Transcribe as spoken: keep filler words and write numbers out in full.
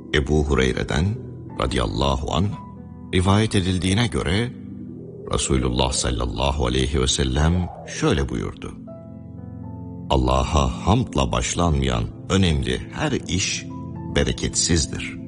Ebu Hureyre'den radıyallahu anh rivayet edildiğine göre Resulullah sallallahu aleyhi ve sellem şöyle buyurdu: Allah'a hamdla başlanmayan önemli her iş bereketsizdir.